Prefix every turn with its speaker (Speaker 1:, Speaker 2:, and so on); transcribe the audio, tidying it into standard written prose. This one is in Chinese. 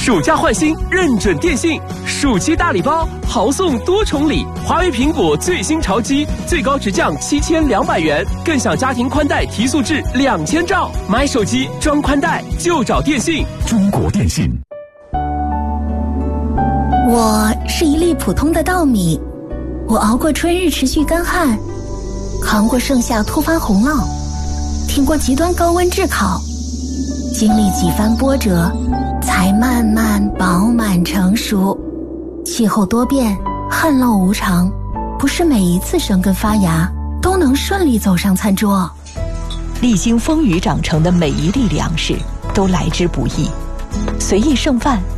Speaker 1: 暑假换新认准电信，暑期大礼包，豪送多重礼，华为苹果最新潮机，最高直降7200元，更享家庭宽带提速至2000兆。买手机装宽带就找电信。
Speaker 2: 中国电信。
Speaker 3: 我是一粒普通的稻米，我熬过春日持续干旱，扛过盛夏突发洪涝，挺过极端高温炙烤，经历几番波折，才慢慢饱满成熟。气候多变，旱涝无常，不是每一次生根发芽都能顺利走上餐桌。
Speaker 4: 历经风雨长成的每一粒粮食都来之不易，随意剩饭